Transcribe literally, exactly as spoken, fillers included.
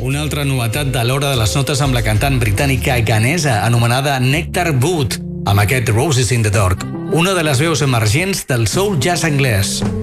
Una altra novetat de l'hora de les notes amb la cantant britànica ghanesa anomenada Nectar Wood, amb aquest Roses in the Dark, una de les veus emergents del soul jazz anglès.